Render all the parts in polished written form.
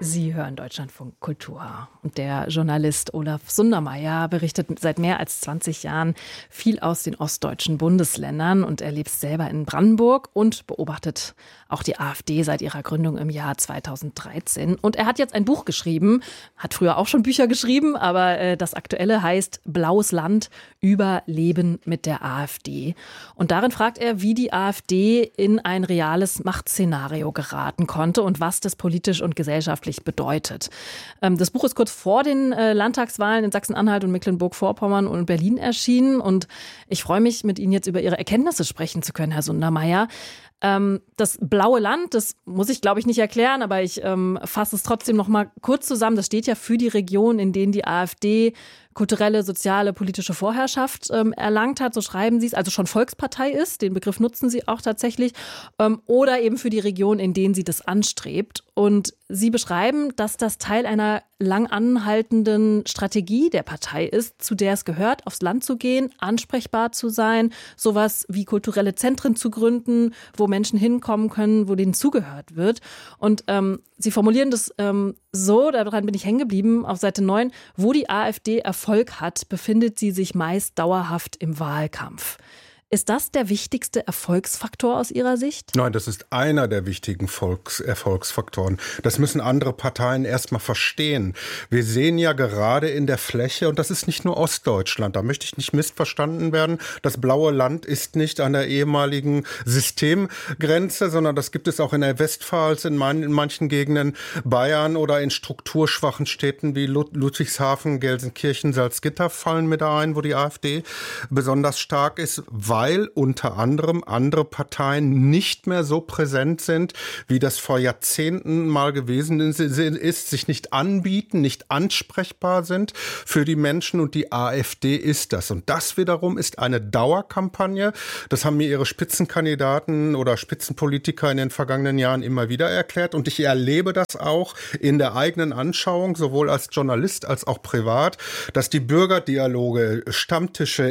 Sie hören Deutschlandfunk Kultur. Und der Journalist Olaf Sundermeier berichtet seit mehr als 20 Jahren viel aus den ostdeutschen Bundesländern und er lebt selber in Brandenburg und beobachtet auch die AfD seit ihrer Gründung im Jahr 2013. Und er hat jetzt ein Buch geschrieben, hat früher auch schon Bücher geschrieben, aber das aktuelle heißt Blaues Land über Leben mit der AfD. Und darin fragt er, wie die AfD in ein reales Machtszenario geraten konnte und was das politisch und gesellschaftlich bedeutet. Das Buch ist kurz vor den Landtagswahlen in Sachsen-Anhalt und Mecklenburg-Vorpommern und Berlin erschienen und ich freue mich, mit Ihnen jetzt über Ihre Erkenntnisse sprechen zu können, Herr Sundermeier. Das blaue Land, das muss ich, glaube ich, nicht erklären, aber ich fasse es trotzdem noch mal kurz zusammen. Das steht ja für die Region, in denen die AfD kulturelle, soziale, politische Vorherrschaft erlangt hat, so schreiben Sie es, also schon Volkspartei ist, den Begriff nutzen Sie auch tatsächlich, oder eben für die Region, in denen sie das anstrebt. Und Sie beschreiben, dass das Teil einer lang anhaltenden Strategie der Partei ist, zu der es gehört, aufs Land zu gehen, ansprechbar zu sein, sowas wie kulturelle Zentren zu gründen, wo Menschen hinkommen können, wo denen zugehört wird. Und Sie formulieren das so, daran bin ich hängen geblieben, auf Seite 9, wo die AfD Erfolg hat, befindet sie sich meist dauerhaft im Wahlkampf. Ist das der wichtigste Erfolgsfaktor aus Ihrer Sicht? Nein, das ist einer der wichtigen Erfolgsfaktoren. Das müssen andere Parteien erstmal verstehen. Wir sehen ja gerade in der Fläche, und das ist nicht nur Ostdeutschland, da möchte ich nicht missverstanden werden, das blaue Land ist nicht an der ehemaligen Systemgrenze, sondern das gibt es auch in der Westpfalz, in manchen Gegenden Bayern oder in strukturschwachen Städten wie Ludwigshafen, Gelsenkirchen, Salzgitter fallen mit ein, wo die AfD besonders stark ist, weil unter anderem andere Parteien nicht mehr so präsent sind, wie das vor Jahrzehnten mal gewesen ist, sich nicht anbieten, nicht ansprechbar sind für die Menschen und die AfD ist das. Und das wiederum ist eine Dauerkampagne. Das haben mir ihre Spitzenkandidaten oder Spitzenpolitiker in den vergangenen Jahren immer wieder erklärt und ich erlebe das auch in der eigenen Anschauung, sowohl als Journalist als auch privat, dass die Bürgerdialoge, Stammtische,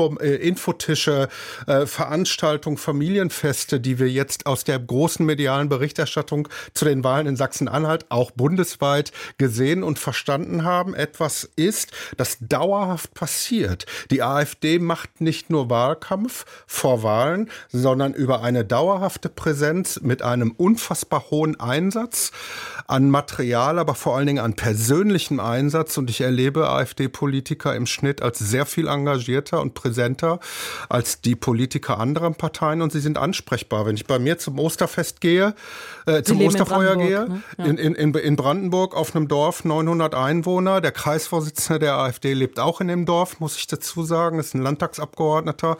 Infotische, Veranstaltungen, Familienfeste, die wir jetzt aus der großen medialen Berichterstattung zu den Wahlen in Sachsen-Anhalt auch bundesweit gesehen und verstanden haben, etwas ist, das dauerhaft passiert. Die AfD macht nicht nur Wahlkampf vor Wahlen, sondern über eine dauerhafte Präsenz mit einem unfassbar hohen Einsatz an Material, aber vor allen Dingen an persönlichem Einsatz. Und ich erlebe AfD-Politiker im Schnitt als sehr viel engagierter und präsenter als die Politiker anderer Parteien und sie sind ansprechbar. Wenn ich bei mir zum Osterfest gehe, zum Osterfeuer gehe, ne? Ja. In Brandenburg auf einem Dorf, 900 Einwohner, der Kreisvorsitzende der AfD lebt auch in dem Dorf, muss ich dazu sagen, ist ein Landtagsabgeordneter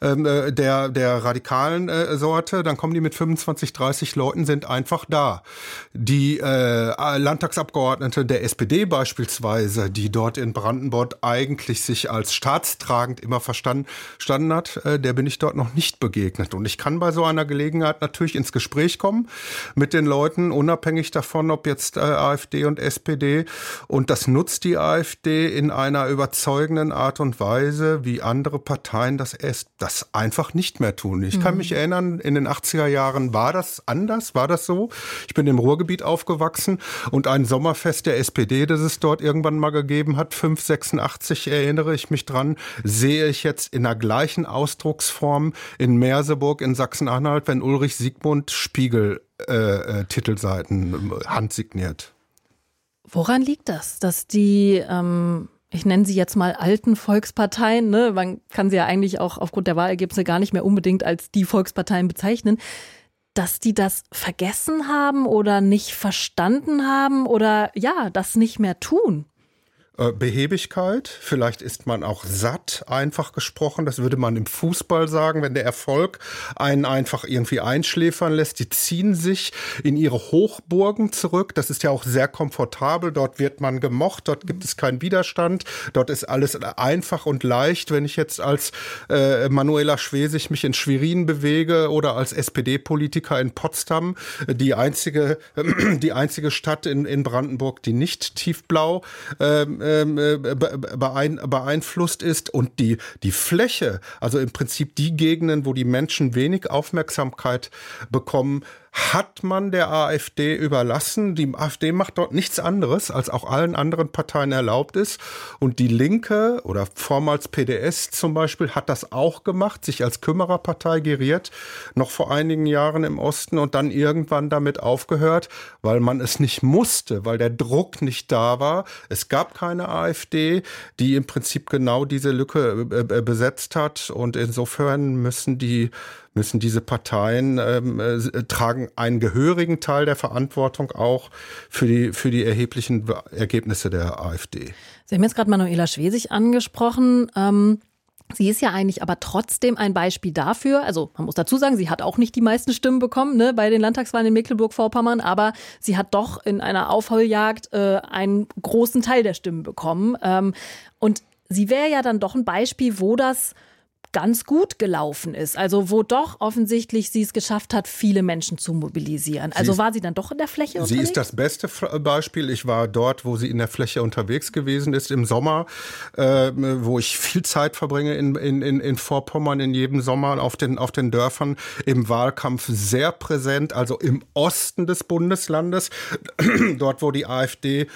der radikalen Sorte, dann kommen die mit 25, 30 Leuten, sind einfach da. Die Landtagsabgeordnete der SPD beispielsweise, die dort in Brandenburg eigentlich sich als staatstragend immer verstanden hat, der bin ich dort noch nicht begegnet. Und ich kann bei so einer Gelegenheit natürlich ins Gespräch kommen mit den Leuten, unabhängig davon, ob jetzt AfD und SPD. Und das nutzt die AfD in einer überzeugenden Art und Weise, wie andere Parteien das einfach nicht mehr tun. Ich kann mich erinnern, in den 80er Jahren war das anders, war das so. Ich bin im Ruhrgebiet aufgewachsen und ein Sommerfest der SPD, das es dort irgendwann mal gegeben hat, 586 erinnere ich mich dran, sehe ich jetzt in der gleichen Ausdrucksform in Merseburg in Sachsen-Anhalt, wenn Ulrich Siegmund Spiegel Titelseiten handsigniert. Woran liegt das, dass die, ich nenne sie jetzt mal alten Volksparteien, ne? Man kann sie ja eigentlich auch aufgrund der Wahlergebnisse gar nicht mehr unbedingt als die Volksparteien bezeichnen, dass die das vergessen haben oder nicht verstanden haben oder ja, das nicht mehr tun? Behebigkeit, vielleicht ist man auch satt, einfach gesprochen, das würde man im Fußball sagen, wenn der Erfolg einen einfach irgendwie einschläfern lässt, die ziehen sich in ihre Hochburgen zurück, das ist ja auch sehr komfortabel, dort wird man gemocht, dort gibt es keinen Widerstand, dort ist alles einfach und leicht, wenn ich jetzt als Manuela Schwesig mich in Schwerin bewege oder als SPD-Politiker in Potsdam, die einzige Stadt in Brandenburg, die nicht tiefblau beeinflusst ist und die Fläche, also im Prinzip die Gegenden, wo die Menschen wenig Aufmerksamkeit bekommen, hat man der AfD überlassen. Die AfD macht dort nichts anderes, als auch allen anderen Parteien erlaubt ist. Und die Linke oder vormals PDS zum Beispiel hat das auch gemacht, sich als Kümmererpartei geriert, noch vor einigen Jahren im Osten und dann irgendwann damit aufgehört, weil man es nicht musste, weil der Druck nicht da war. Es gab keine AfD, die im Prinzip genau diese Lücke besetzt hat. Und insofern müssen diese Parteien tragen einen gehörigen Teil der Verantwortung auch für die erheblichen Ergebnisse der AfD. Sie haben jetzt gerade Manuela Schwesig angesprochen. Sie ist ja eigentlich aber trotzdem ein Beispiel dafür, also man muss dazu sagen, sie hat auch nicht die meisten Stimmen bekommen, ne, bei den Landtagswahlen in Mecklenburg-Vorpommern, aber sie hat doch in einer Aufholjagd einen großen Teil der Stimmen bekommen. Und sie wäre ja dann doch ein Beispiel, wo das ganz gut gelaufen ist. Also wo doch offensichtlich sie es geschafft hat, viele Menschen zu mobilisieren. Also war sie dann doch in der Fläche unterwegs? Sie ist das beste Beispiel. Ich war dort, wo sie in der Fläche unterwegs gewesen ist, im Sommer, wo ich viel Zeit verbringe in Vorpommern in jedem Sommer auf den Dörfern, im Wahlkampf sehr präsent, also im Osten des Bundeslandes, dort wo die AfD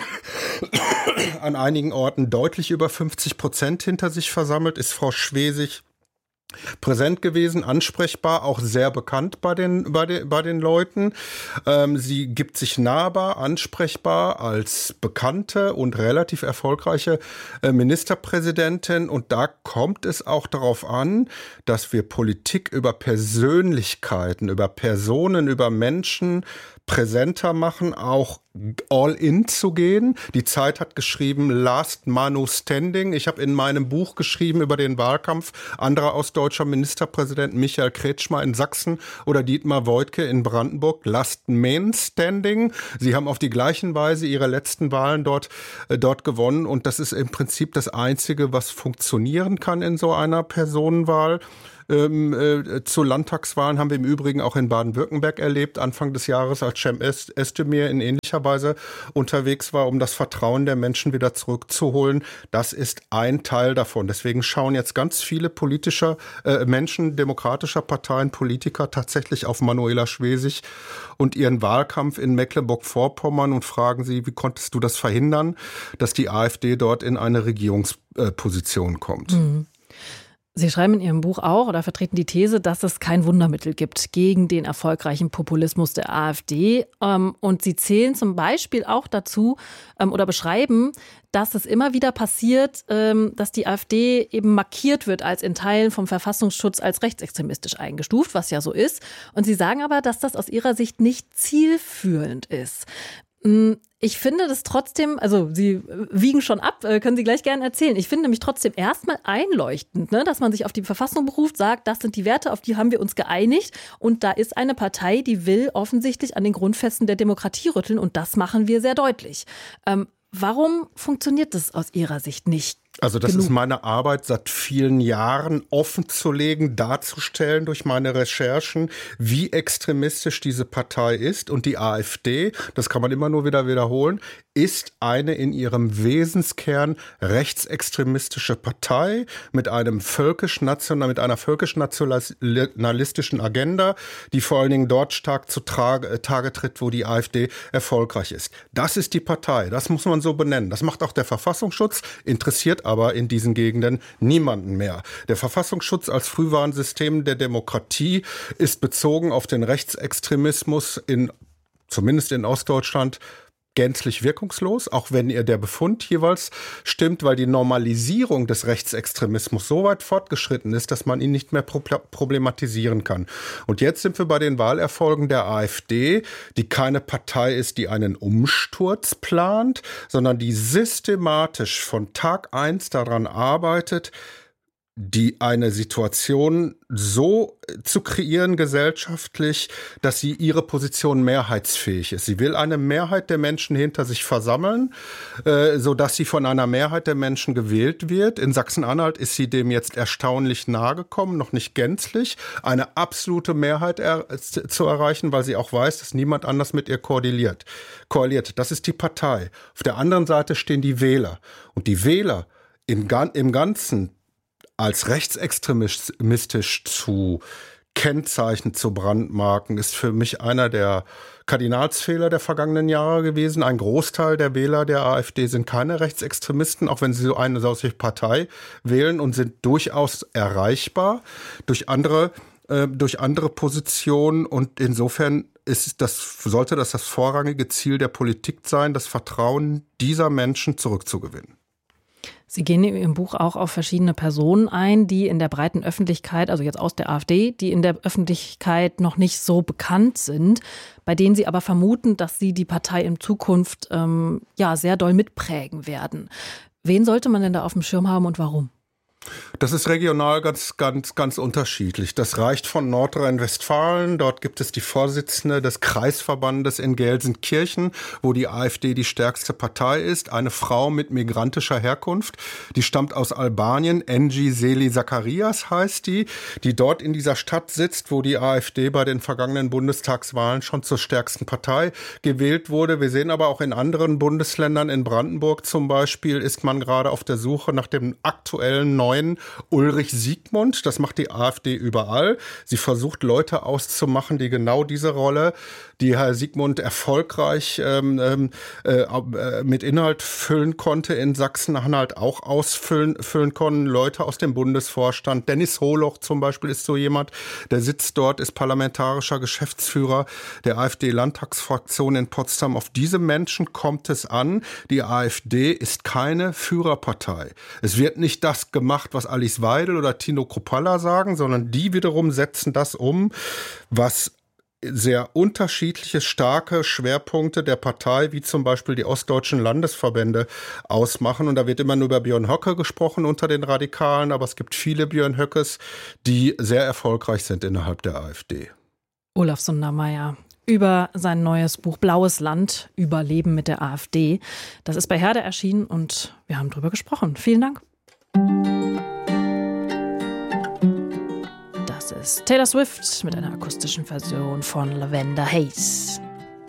an einigen Orten deutlich über 50% hinter sich versammelt, ist Frau Schwesig präsent gewesen, ansprechbar, auch sehr bekannt bei den Leuten. Sie gibt sich nahbar, ansprechbar als bekannte und relativ erfolgreiche Ministerpräsidentin. Und da kommt es auch darauf an, dass wir Politik über Persönlichkeiten, über Personen, über Menschen präsenter machen, auch all in zu gehen. Die Zeit hat geschrieben, Last Man Standing. Ich habe in meinem Buch geschrieben über den Wahlkampf anderer ostdeutscher Ministerpräsidenten, Michael Kretschmer in Sachsen oder Dietmar Woidke in Brandenburg, Last Man Standing. Sie haben auf die gleichen Weise ihre letzten Wahlen dort gewonnen und das ist im Prinzip das Einzige, was funktionieren kann in so einer Personenwahl. Zu Landtagswahlen haben wir im Übrigen auch in Baden-Württemberg erlebt, Anfang des Jahres, als Cem Özdemir in ähnlicher Weise unterwegs war, um das Vertrauen der Menschen wieder zurückzuholen. Das ist ein Teil davon. Deswegen schauen jetzt ganz viele Menschen demokratischer Parteien, Politiker tatsächlich auf Manuela Schwesig und ihren Wahlkampf in Mecklenburg-Vorpommern und fragen sie, wie konntest du das verhindern, dass die AfD dort in eine Regierungsposition kommt? Mhm. Sie schreiben in Ihrem Buch auch oder vertreten die These, dass es kein Wundermittel gibt gegen den erfolgreichen Populismus der AfD. Und Sie zählen zum Beispiel auch dazu oder beschreiben, dass es immer wieder passiert, dass die AfD eben markiert wird als in Teilen vom Verfassungsschutz als rechtsextremistisch eingestuft, was ja so ist. Und Sie sagen aber, dass das aus Ihrer Sicht nicht zielführend ist. Ich finde das trotzdem, also Sie wiegen schon ab, können Sie gleich gerne erzählen. Ich finde nämlich trotzdem erstmal einleuchtend, ne, dass man sich auf die Verfassung beruft, sagt, das sind die Werte, auf die haben wir uns geeinigt. Und da ist eine Partei, die will offensichtlich an den Grundfesten der Demokratie rütteln. Und das machen wir sehr deutlich. Warum funktioniert das aus Ihrer Sicht nicht? Also das ist meine Arbeit seit vielen Jahren, offenzulegen, darzustellen durch meine Recherchen, wie extremistisch diese Partei ist. Und die AfD, das kann man immer nur wieder wiederholen, ist eine in ihrem Wesenskern rechtsextremistische Partei mit einer völkisch-nationalistischen Agenda, die vor allen Dingen dort stark zutage tritt, wo die AfD erfolgreich ist. Das ist die Partei, das muss man so benennen. Das macht auch der Verfassungsschutz, interessiert aber in diesen Gegenden niemanden mehr. Der Verfassungsschutz als Frühwarnsystem der Demokratie ist bezogen auf den Rechtsextremismus zumindest in Ostdeutschland, gänzlich wirkungslos, auch wenn ihr der Befund jeweils stimmt, weil die Normalisierung des Rechtsextremismus so weit fortgeschritten ist, dass man ihn nicht mehr problematisieren kann. Und jetzt sind wir bei den Wahlerfolgen der AfD, die keine Partei ist, die einen Umsturz plant, sondern die systematisch von Tag 1 daran arbeitet, die eine Situation so zu kreieren gesellschaftlich, dass sie ihre Position mehrheitsfähig ist. Sie will eine Mehrheit der Menschen hinter sich versammeln, sodass sie von einer Mehrheit der Menschen gewählt wird. In Sachsen-Anhalt ist sie dem jetzt erstaunlich nahe gekommen, noch nicht gänzlich, eine absolute Mehrheit zu erreichen, weil sie auch weiß, dass niemand anders mit ihr koaliert. Das ist die Partei. Auf der anderen Seite stehen die Wähler. Und die Wähler im Ganzen als rechtsextremistisch zu Kennzeichen zu brandmarken, ist für mich einer der Kardinalsfehler der vergangenen Jahre gewesen. Ein Großteil der Wähler der AfD sind keine Rechtsextremisten, auch wenn sie so eine solche Partei wählen, und sind durchaus erreichbar durch andere Positionen. Und insofern sollte das vorrangige Ziel der Politik sein, das Vertrauen dieser Menschen zurückzugewinnen. Sie gehen in Ihrem Buch auch auf verschiedene Personen ein, die in der breiten Öffentlichkeit, also jetzt aus der AfD, die in der Öffentlichkeit noch nicht so bekannt sind, bei denen Sie aber vermuten, dass sie die Partei in Zukunft sehr doll mitprägen werden. Wen sollte man denn da auf dem Schirm haben und warum? Das ist regional ganz unterschiedlich. Das reicht von Nordrhein-Westfalen. Dort gibt es die Vorsitzende des Kreisverbandes in Gelsenkirchen, wo die AfD die stärkste Partei ist. Eine Frau mit migrantischer Herkunft. Die stammt aus Albanien. Engi Seli Zacharias heißt die dort in dieser Stadt sitzt, wo die AfD bei den vergangenen Bundestagswahlen schon zur stärksten Partei gewählt wurde. Wir sehen aber auch in anderen Bundesländern, in Brandenburg zum Beispiel, ist man gerade auf der Suche nach dem aktuellen neuen Ulrich Siegmund. Das macht die AfD überall. Sie versucht, Leute auszumachen, die genau diese Rolle, die Herr Siegmund erfolgreich mit Inhalt füllen konnte, in Sachsen-Anhalt auch ausfüllen konnten. Leute aus dem Bundesvorstand. Dennis Holoch zum Beispiel ist so jemand, der sitzt dort, ist parlamentarischer Geschäftsführer der AfD-Landtagsfraktion in Potsdam. Auf diese Menschen kommt es an. Die AfD ist keine Führerpartei. Es wird nicht das gemacht, was Alice Weidel oder Tino Kruppalla sagen, sondern die wiederum setzen das um, was sehr unterschiedliche, starke Schwerpunkte der Partei, wie zum Beispiel die ostdeutschen Landesverbände, ausmachen. Und da wird immer nur über Björn Höcke gesprochen unter den Radikalen, aber es gibt viele Björn Höckes, die sehr erfolgreich sind innerhalb der AfD. Olaf Sundermeier über sein neues Buch Blaues Land, Überleben mit der AfD. Das ist bei Herde erschienen und wir haben drüber gesprochen. Vielen Dank. Das ist Taylor Swift mit einer akustischen Version von Lavender Haze.